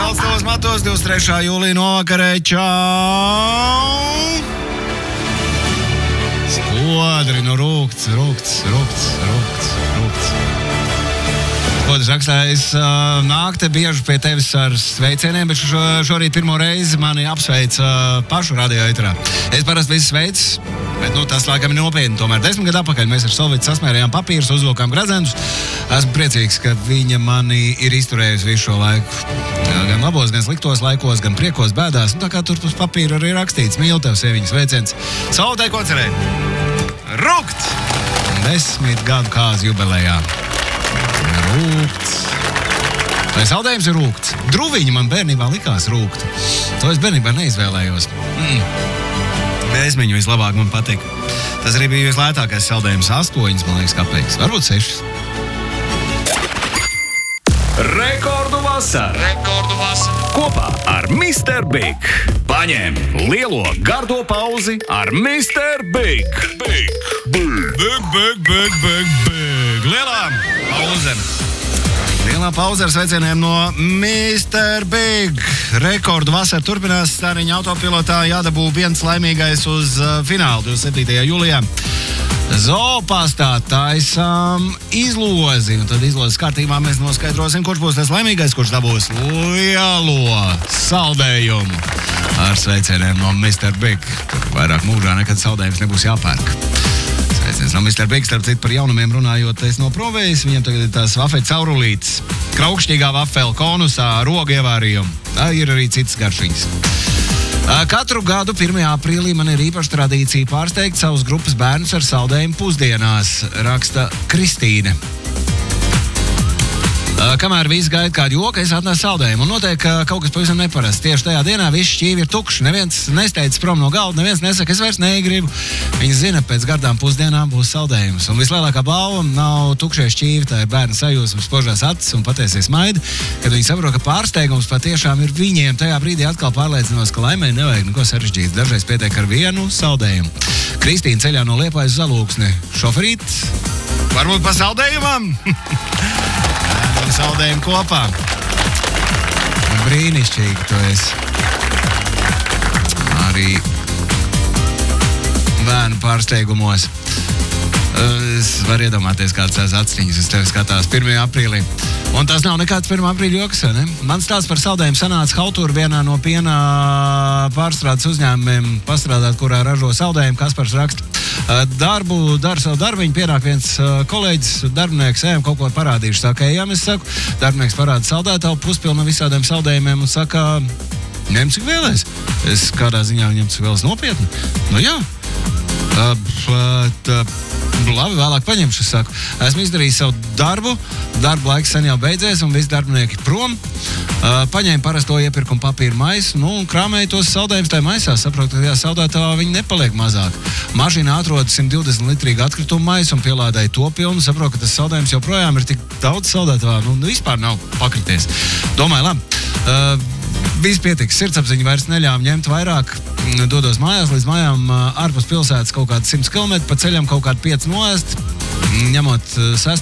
Valsts tavos matos 23. jūlija novakarē. Čau! Spodri, nu rūkts. Ko tas rakstājis? Nāk te bieži pie tevis ar sveicieniem, bet šorīt pirmo reizi mani apsveic pašu radio eterā. Es parasti visu sveicu, bet tas laikam ir nopietni. Tomēr 10 gadu atpakaļ mēs ar Solvitu sasmērējām papīrus, uzvilkām gradzenus. Esmu priecīgs, ka viņa mani ir izturējusi visu šo laiku. Gan labos, gan sliktos laikos, gan priekos, bēdās. Tā kā tur uz papīra arī rakstīts. Mīlu tev, sieviņas sveiciens. Solvitai, ko cerēji? Rūkt! 10 gadu kāzu jubilejā. Rūkts. Vai saldējums ir rūkts? Druviņi man bērnībā likās rūkt. To es bērnībā neizvēlējos. Vēsmiņu vislabāk man patika. Tas arī bija vislētākais saldējums 8, man liekas, kapeikas. Varbūt 6. Rekordu vasara! Kopā ar Mr. Big. Paņem lielo gardo pauzi ar Mr. Big. Big. Lielā pauze. Lielā pauze ar sveicieniem no Mr. Big. Rekordu vasara turpinās. Stāriņa autopilotā jādabū viens laimīgais uz finālu 27. jūlijā. Zoopastā taisām izlozi, un tad izlozes kārtībā mēs noskaidrosim, kurš būs tas laimīgais, kurš dabūs lielo saldējumu ar sveicieniem no Mr. Big. Vairāk mūžā nekad saldējums nebūs jāpērk. Sveiciens no Mr. Big, starp citu par jaunumiem runājot, es no provējas, viņam tagad ir tās vafeļu caurulītes, kraukšķīgā vafeļu konusā, rogu ievārījumu. Tā ir arī citas garšiņas. Katru gadu 1. aprīlī man ir īpaša tradīcija pārsteigt savus grupas bērnus ar saldējumu pusdienās, raksta Kristīne. Kamēr visi gaida kādu joku, es atnesu saldējumu. Un noteikti, ka kaut kas pavisam neparasts. Tieši tajā dienā visi šķīvi ir tukši. Neviens nesteidzas prom no galda, neviens nesaka, es vairs negribu. Viņi zina, pēc gardām pusdienām būs saldējums. Un vislielākā balva nav tukšie šķīvi, tā ir bērna sajūsma, spožās acis un patiesie smaidi, kad viņi saprot, ka pārsteigums patiešām ir viņiem. Tajā brīdī atkal pārliecinos, ka laimē nevajag neko sarežģīt. Dažreiz pietiek ar vienu saldējumu. Kristīna ceļā no Liepājas uz Zalūksni. Šoferīt, varbūt pa saldējumam? Saldējumu kopā. Brīnišķīgi tu esi. Arī bērnu pārsteigumos. Es varu iedomāties, kāds tās atstiņas uz tevi skatās 1. aprīlī. Un tas nav nekāds 1. aprīļa joks, ne? Man stāsts par saldējumu sanāca Hautūra vienā no piena pārstrādes uzņēmumiem pastrādāt, kurā ražo saldējumu. Kaspars raksta. Dara savu darbiņu, pienāk viens kolēģis, darbinieks, ejam kaut ko parādīšu. Saka, ejam, es saku, darbinieks parāda saldētavu, puspilnu visādiem saldējumiem un saka, ņem cik vēlēs. Es kādā ziņā ņem cik vēlēs nopietni. Nu jā. Labi, vēlāk paņemšu, es saku. Esmu izdarījis savu darbu, darba laiks sen jau beidzies un visi darbinieki prom. Paņēmu parasto iepirkumu papīru maisu, un krāmēju tos saldējumus tajā maisā. Saprotu, ka tajā saldētavā viņi nepaliek mazāk. Mašīnā atrodas 120 litrīgu atkritumu maisu un pielādēju to pilnu. Saprotu, ka tas saldējums joprojām ir tik daudz saldētavā, vispār nav pakrities. Domāju, labi. Viss pietiks, sirdsapziņa vairs neļāva ņemt vairāk, dodos mājās, līdz mājām ārpus pilsētas kaut kāds 100 km, pa ceļam kaut kādu 5 noēst, ņemot 6.